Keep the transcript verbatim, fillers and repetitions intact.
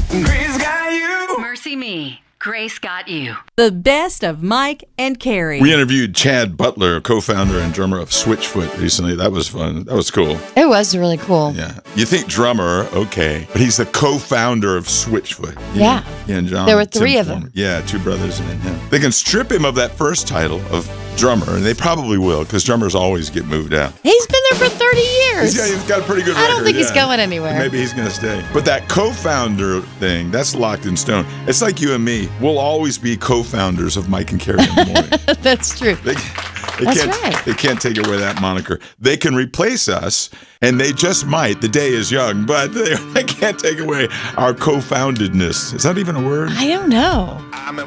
Grace got you. Mercy Me. Grace got you. The best of Mike and Carrie. We interviewed Chad Butler, co-founder and drummer of Switchfoot recently. That was fun. That was cool. It was really cool. Yeah. You think drummer, okay. But he's the co-founder of Switchfoot. You Yeah. know, he and John. There were three Tim of them. Former. Yeah, two brothers and then him. They can strip him of that first title of drummer, and they probably will, because drummers always get moved out. He's been there for thirty years. He's got, he's got a pretty good I record. don't think he's yeah. going anywhere. Maybe he's going to stay. But that co-founder thing, that's locked in stone. It's like you and me. We'll always be co-founders of Mike and Carrie in the morning. That's true. They, they That's can't, right. They can't take away that moniker. They can replace us, and they just might. The day is young, but they, they can't take away our co-foundedness. Is that even a word? I don't know. I'm at